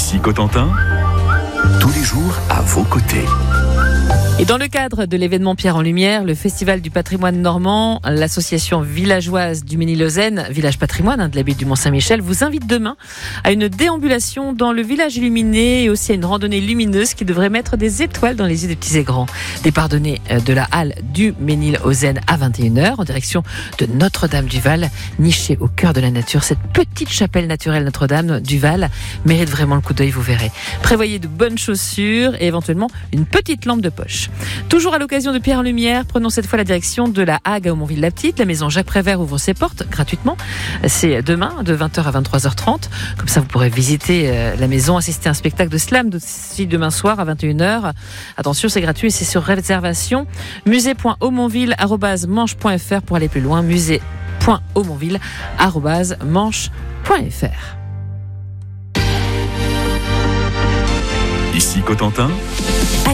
Ici Cotentin, tous les jours à vos côtés. Et dans le cadre de l'événement Pierre en Lumière, le Festival du patrimoine normand, l'association villageoise du Ménil-Hausen, village patrimoine de la baie du Mont-Saint-Michel, vous invite demain à une déambulation dans le village illuminé et aussi à une randonnée lumineuse qui devrait mettre des étoiles dans les yeux des petits et grands. Départ donné de la halle du Ménil-Hausen à 21h en direction de Notre-Dame-du-Val, nichée au cœur de la nature. Cette petite chapelle naturelle Notre-Dame-du-Val mérite vraiment le coup d'œil, vous verrez. Prévoyez de bonnes chaussures et éventuellement une petite lampe de poche. Toujours à l'occasion de Pierre en Lumière, prenons cette fois la direction de la Hague à Aumonville-la-Petite. La maison Jacques Prévert ouvre ses portes gratuitement. C'est demain de 20h à 23h30. Comme ça, vous pourrez visiter la maison, assister à un spectacle de slam aussi demain soir à 21h. Attention, c'est gratuit et c'est sur réservation. musée.aumonville@manche.fr pour aller plus loin. musée.aumonville@manche.fr. Ici Cotentin,